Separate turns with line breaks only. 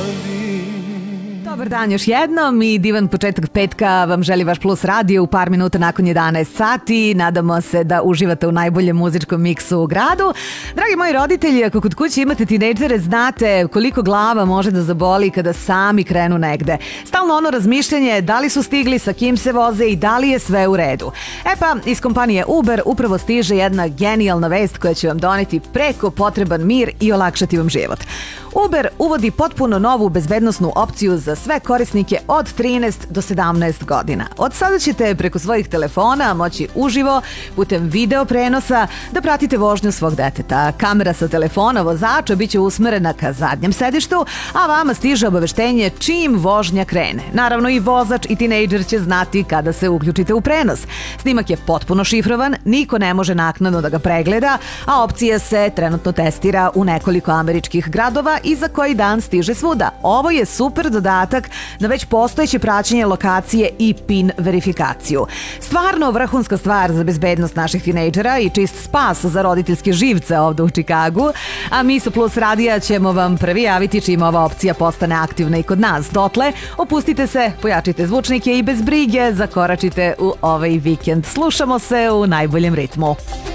Dobar dan još jednom i divan početak petka vam želi vaš Plus radio u par minuta nakon 11 sati. Nadamo se da uživate u najboljem muzičkom miksu u gradu. Dragi moji roditelji, ako kod kuće imate tinejdžere, znate koliko glava može da zaboli kada sami krenu negde. Stalno ono razmišljanje da li su stigli, sa kim se voze i da li je sve u redu. E pa, iz kompanije Uber upravo stiže jedna genijalna vest koja će vam doneti preko potreban mir i olakšati vam život. Uber uvodi potpuno novu bezbednosnu opciju za sve korisnike od 13 do 17 godina. Od sada ćete preko svojih telefona moći uživo putem video prenosa da pratite vožnju svog deteta. Kamera sa telefona vozača biće usmerena ka zadnjem sedištu, a vama stiže obaveštenje čim vožnja krene. Naravno i vozač i tinejdžer će znati kada se uključite u prenos. Snimak je potpuno šifrovan, niko ne može naknadno da ga pregleda, a opcija se trenutno testira u nekoliko američkih gradova i za koji dan stiže svuda. Ovo je super dodatak na već postojeće praćenje lokacije i PIN verifikaciju. Stvarno vrhunska stvar za bezbednost naših tinejdžera i čist spas za roditeljske živce ovde u Čikagu, a mi sa Plus radija ćemo vam prvi javiti čim ova opcija postane aktivna i kod nas. Dotle, opustite se, pojačite zvučnike i bez brige zakoračite u ovaj vikend. Slušamo se u najboljem ritmu.